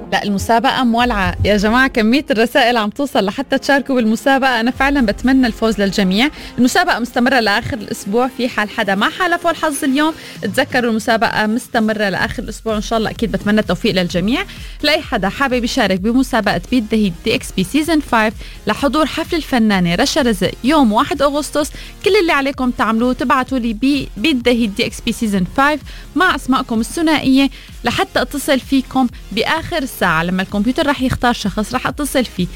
لا المسابقة مولعة يا جماعة، كمية الرسائل عم توصل لحتى تشاركوا بالمسابقة. أنا فعلا بتمنى الفوز للجميع. المسابقة مستمرة لآخر الأسبوع، في حال حدا ما حالفه الحظ اليوم تذكروا المسابقة مستمرة لآخر الأسبوع إن شاء الله. أكيد بتمنى التوفيق للجميع. لأي حدا حابب يشارك بمسابقة بيت ذا هيت دي اكس بي سيزن 5 لحضور حفل الفنانة رشا رزق يوم 1 أغسطس، كل اللي عليكم تعملوه تبعتوا لي بيت ذا هيت دي اكس بي سيزن 5 مع أسماءكم الثنائية لحتى اتصل فيكم بآخر الساعة. لما الكمبيوتر رح يختار شخص رح اتصل فيه